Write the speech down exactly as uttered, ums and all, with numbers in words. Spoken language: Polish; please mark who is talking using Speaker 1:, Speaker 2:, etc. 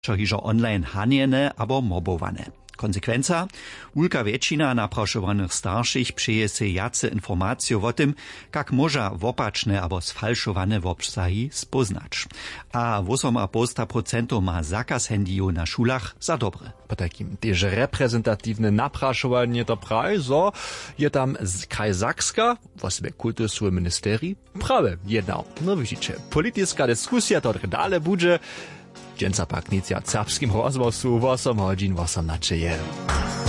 Speaker 1: čo hižo online hanjene abo mobowane. Konsekwenca? Wulka většina naprašowanych starszych přeje se jace informacje o tym, jak można wopaczne abo sfalszowane wobsahi spoznać. A osiem i pół procent ma zakaz handiju na szulach za dobre.
Speaker 2: Po takim też reprezentatywne napraszowanie to prawie, zo je tam kraj Sakska, własne kultury ministerii, prawie jedno. No widzicie, polityczna dyskusja to dalej będzie. Dżęca pak nic ja serbskim rozwoju osiem godzin osiemnaście.